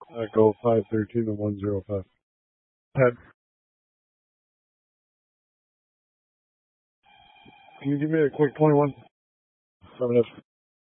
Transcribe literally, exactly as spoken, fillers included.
Echo five thirteen to one zero five. Head. Can you give me a quick twenty-one? Affirmative.